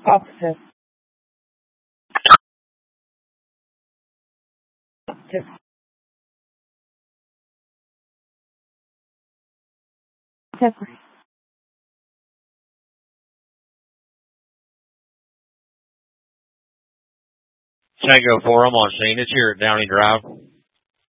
Officer. Tango 4, I'm on scene. It's here at Downey Drive.